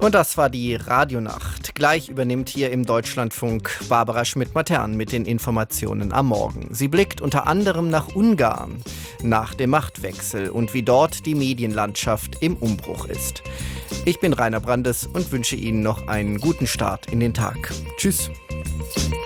Und das war die Radionacht. Gleich übernimmt hier im Deutschlandfunk Barbara Schmidt-Matern mit den Informationen am Morgen. Sie blickt unter anderem nach Ungarn, nach dem Machtwechsel und wie dort die Medienlandschaft im Umbruch ist. Ich bin Rainer Brandes und wünsche Ihnen noch einen guten Start in den Tag. Tschüss.